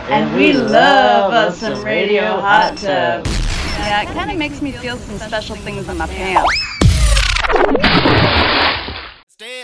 And we love us some Radio Hot Tub. Yeah, it kind of makes me feel some special things in my pants.